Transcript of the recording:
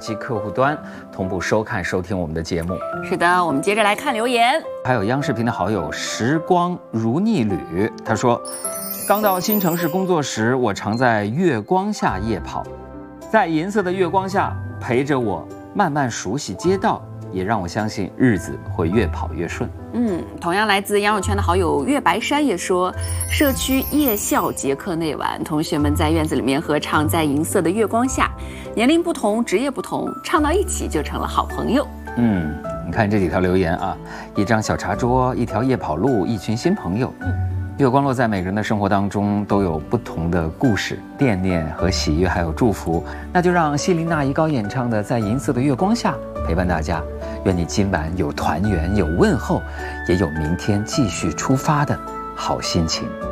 机客户端同步收看收听我们的节目。 是的，我们接着来看留言。 还有央视频的好友时光如逆旅，他说，刚到新城市工作时，我常在月光下夜跑，在银色的月光下陪着我慢慢熟悉街道，也让我相信日子会越跑越顺。 同样来自羊肉圈的好友岳白山也说，社区夜校结课那晚，同学们在院子里面合唱《在银色的月光下》，年龄不同，职业不同，唱到一起就成了好朋友。 你看这几条留言啊，一张小茶桌，一条夜跑路，一群新朋友。月光落在每个人的生活当中，都有不同的故事、惦念和喜悦，还有祝福。那就让希林娜依高演唱的《在银色的月光下》陪伴大家。愿你今晚有团圆，有问候，也有明天继续出发的好心情。